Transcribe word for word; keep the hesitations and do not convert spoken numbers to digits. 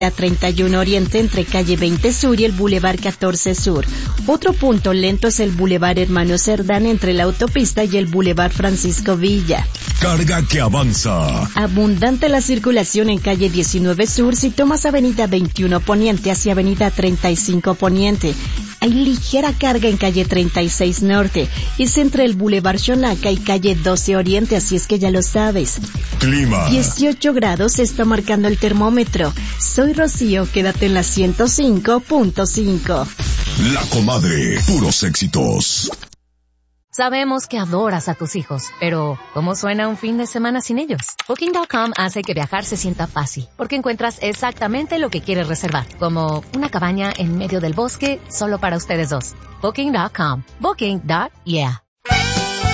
treinta y uno Oriente entre calle veinte Sur y el Boulevard catorce Sur. Otro punto lento es el Boulevard Hermano Cerdán entre la autopista y el Boulevard Francisco Villa. Carga que avanza. Abundante la circulación en calle diecinueve Sur si tomas avenida veintiuno Poniente hacia avenida treinta y cinco Poniente. Hay ligera carga en calle treinta y seis Norte. Es entre el Boulevard Xonaca y calle doce Oriente, así es que ya lo sabes. Clima. dieciocho grados se está marcando el termómetro. Soy Rocío, quédate en la ciento cinco punto cinco. La Comadre, puros éxitos. Sabemos que adoras a tus hijos, pero ¿cómo suena un fin de semana sin ellos? Booking punto com hace que viajar se sienta fácil, porque encuentras exactamente lo que quieres reservar, como una cabaña en medio del bosque solo para ustedes dos. Booking punto com. Booking. Yeah.